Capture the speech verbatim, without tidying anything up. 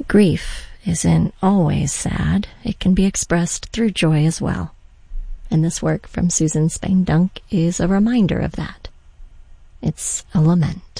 Grief isn't always sad. It can be expressed through joy as well. And this work from Susan Spain Dunk is a reminder of that. It's a lament.